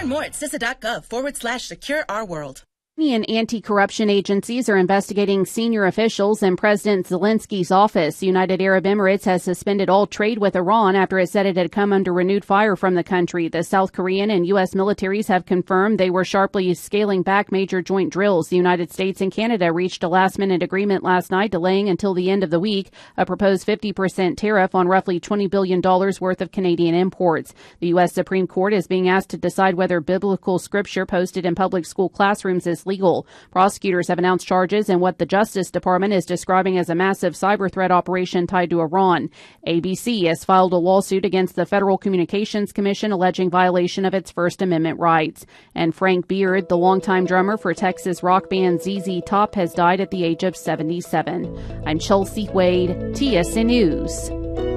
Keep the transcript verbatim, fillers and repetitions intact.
more at C I S A dot gov forward slash secure our world. Iranian anti-corruption agencies are investigating senior officials in President Zelensky's office. United Arab Emirates has suspended all trade with Iran after it said it had come under renewed fire from the country. The South Korean and U S militaries have confirmed they were sharply scaling back major joint drills. The United States and Canada reached a last-minute agreement last night, delaying until the end of the week a proposed fifty percent tariff on roughly twenty billion dollars worth of Canadian imports. The U S Supreme Court is being asked to decide whether biblical scripture posted in public school classrooms is legal. Prosecutors have announced charges in what the Justice Department is describing as a massive cyber threat operation tied to Iran. A B C has filed a lawsuit against the Federal Communications Commission alleging violation of its First Amendment rights. And Frank Beard, the longtime drummer for Texas rock band Z Z Top, has died at the age of seventy-seven. I'm Chelsea Wade, T S N News.